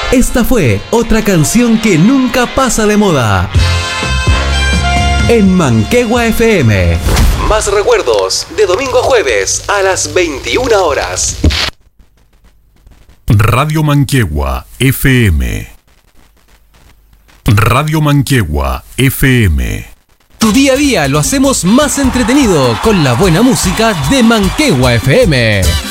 Esta fue otra canción que nunca pasa de moda. En Manquehue FM. Más recuerdos de domingo a jueves a las 21 horas. Radio Manquehue FM. Radio Manquehue FM. Tu día a día lo hacemos más entretenido con la buena música de Manquehue FM.